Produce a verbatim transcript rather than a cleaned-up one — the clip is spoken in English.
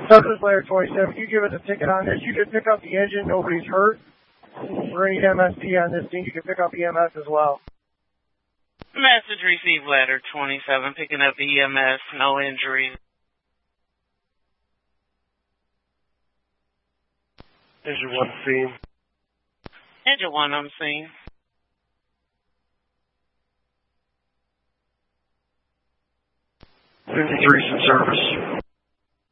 Subject layer twenty-seven, you give us a ticket on this. You can pick up the engine. Nobody's hurt. We're any M S P on this thing. You can pick up E M S as well. Message received letter twenty-seven, picking up E M S, no injuries. Engine one scene. Engine one on scene. fifty-three's in service.